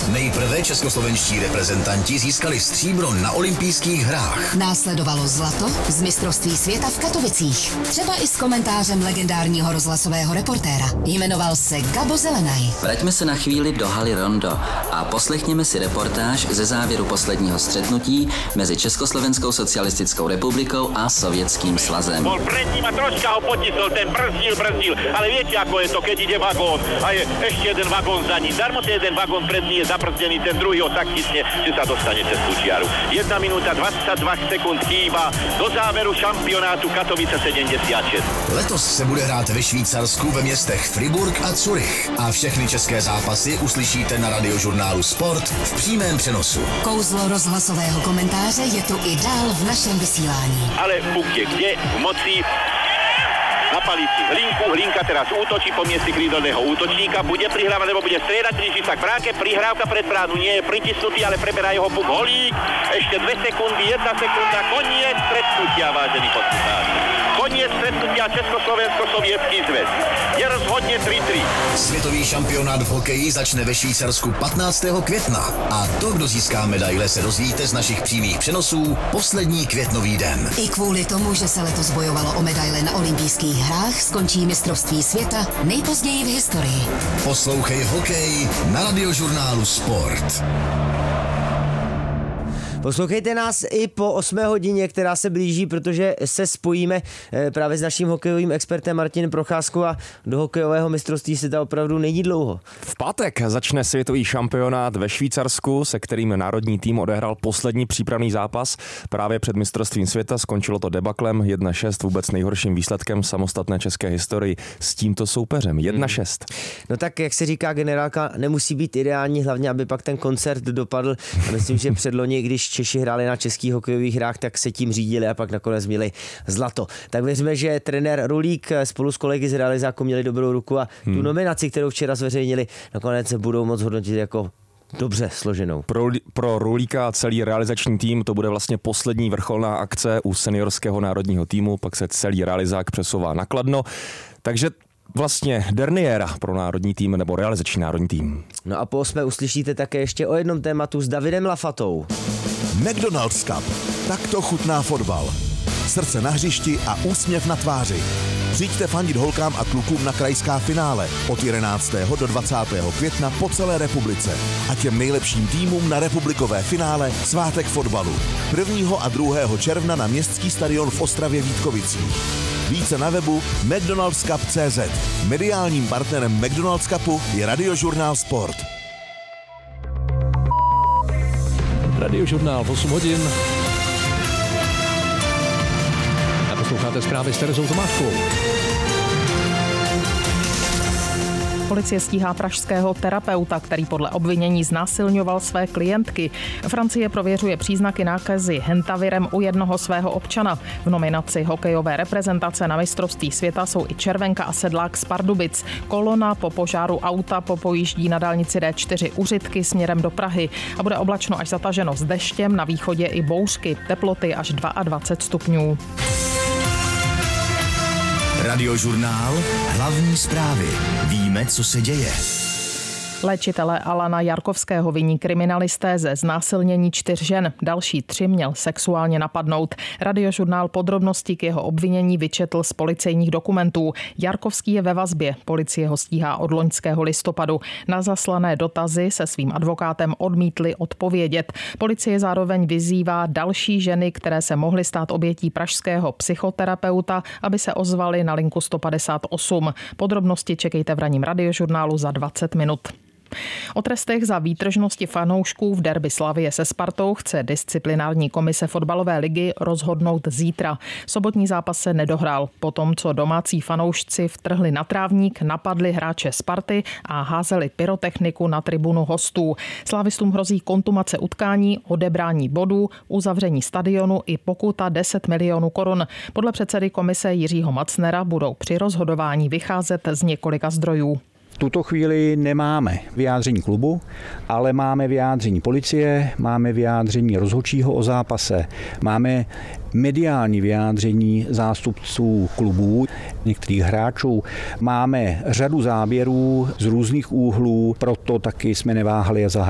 Nejprve českoslovenští reprezentanti získali stříbro na olympijských hrách. Následovalo zlato z mistrovství světa v Katovicích. Třeba i s komentářem legendárního rozhlasového reportéra. Jmenoval se Gabo Zelenaj. Vraťme se na chvíli do haly Rondo a poslechněme si reportáž ze závěru posledního střetnutí mezi Československou socialistickou republikou a Sovětským svazem. Bol pred ním a troška ho potisol, ten brzdil, ale viete, ako je to, keď ide vagón a je ešte jeden vagón za ním. Darmo ten jeden vagón pred ním je zabrzdený, ten druhý ho tak tisne, že sa dostane cez tú čiaru. 1 minúta 22 sekúnd chýba do záveru šampionátu Katovice 76. Letos se bude hrát ve Švýcarsku ve městech Fribourg a Zurich. A všechny české zápasy uslyšíte na radiožurnálu Sport v přímém přenosu. Kouzlo rozhlasového komentáře je tu i dál v našem vysílání. Ale puk je kde? V moci. Napali si Hlinka teraz útočí po mieste krídelného útočníka, bude prihrávať, nebo bude striedať, blíži sa k bránke, prihrávka pred bránu, nie je pritisnutý, ale preberá jeho puk Holík, ešte 2 sekundy, 1 sekunda, koniec stretnutia, vážení poslucháči. Koniec stretnutia Československo-Sovětský zväz. Je rozhodne 3-3. Světový šampionát v hokeji začne ve Švýcarsku 15. května. A to, kdo získá medaile, se dozvíte z našich přímých přenosů poslední květnový den. I kvůli tomu, že se letos bojovalo o medaile na olympijských hrách, skončí mistrovství světa nejpozději v historii. Poslouchej hokej na radiožurnálu Sport. Poslouchejte nás i po 8 hodině, která se blíží, protože se spojíme právě s naším hokejovým expertem Martinem Procházkou a do hokejového mistrovství světa opravdu není dlouho. V pátek začne světový šampionát ve Švýcarsku, se kterým národní tým odehrál poslední přípravný zápas. Právě před mistrovstvím světa skončilo to debaklem 1-6, vůbec nejhorším výsledkem v samostatné české historii s tímto soupeřem. 1-6. No tak, jak se říká, generálka nemusí být ideální, hlavně aby pak ten koncert dopadl. A myslím, že předloni, když Češi hráli na českých hokejových hrách, tak se tím řídili a pak nakonec měli zlato. Tak věříme, že trenér Rulík spolu s kolegy z realizáku měli dobrou ruku a tu nominaci, kterou včera zveřejnili, nakonec se budou moc hodnotit jako dobře složenou. Pro Rulíka a celý realizační tým to bude vlastně poslední vrcholná akce u seniorského národního týmu, pak se celý realizák přesouvá na Kladno. Takže vlastně derniéra pro národní tým nebo realizační národní tým. No a po 8 uslyšíte také ještě o jednom tématu s Davidem Lafatou. McDonald's Cup. Takto chutná fotbal. Srdce na hřišti a úsměv na tváři. Přijďte fandit holkám a klukům na krajská finále od 11. do 20. května po celé republice. A těm nejlepším týmům na republikové finále svátek fotbalu. 1. a 2. června na městský stadion v Ostravě Vítkovicích. Více na webu mcdonaldscup.cz. Mediálním partnerem McDonald's Cupu je radiožurnál Sport. Radiožurnál v 8 hodin. A posloucháte zprávy s Terezou Tomáškovou. Policie stíhá pražského terapeuta, který podle obvinění znásilňoval své klientky. Francie prověřuje příznaky nákazy hentavirem u jednoho svého občana. V nominaci hokejové reprezentace na mistrovství světa jsou i Červenka a Sedlák z Pardubic. Kolona po požáru auta popojíždí na dálnici D4 u Řitky směrem do Prahy a bude oblačno až zataženo s deštěm, na východě i bouřky, teploty až 22 stupňů. Radiožurnál, hlavní zprávy. Víme, co se děje. Léčitele Alana Jarkovského viní kriminalisté ze znásilnění 4 žen. Další 3 měl sexuálně napadnout. Radiožurnál podrobnosti k jeho obvinění vyčetl z policejních dokumentů. Jarkovský je ve vazbě. Policie ho stíhá od loňského listopadu. Na zaslané dotazy se svým advokátem odmítli odpovědět. Policie zároveň vyzývá další ženy, které se mohly stát obětí pražského psychoterapeuta, aby se ozvaly na linku 158. Podrobnosti čekejte v ranním radiožurnálu za 20 minut. O trestech za výtržnosti fanoušků v derby Slavie se Spartou chce disciplinární komise fotbalové ligy rozhodnout zítra. Sobotní zápas se nedohrál. Potom, co domácí fanoušci vtrhli na trávník, napadli hráče Sparty a házeli pyrotechniku na tribunu hostů. Slavistům hrozí kontumace utkání, odebrání bodů, uzavření stadionu i pokuta 10 milionů korun. Podle předsedy komise Jiřího Macnera budou při rozhodování vycházet z několika zdrojů. V tuto chvíli nemáme vyjádření klubu, ale máme vyjádření policie, máme vyjádření rozhodčího o zápase, máme mediální vyjádření zástupců klubů, některých hráčů. Máme řadu záběrů z různých úhlů, proto taky jsme neváhali a zahájili